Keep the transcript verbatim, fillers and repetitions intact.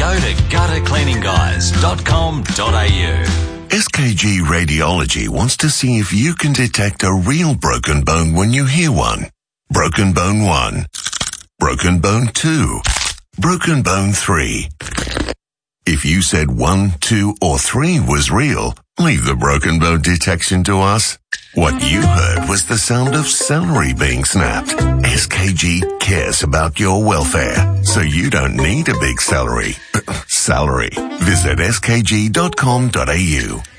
Go to gutter cleaning guys dot com dot a u. S K G Radiology wants to see if you can detect a real broken bone when you hear one. Broken bone one. Broken bone two. Broken bone three. If you said one, two, or three was real, leave the broken bone detection to us. What you heard was the sound of celery being snapped. S K G cares about your welfare, so you don't need a big celery. Salary. Visit S K G dot com dot a u.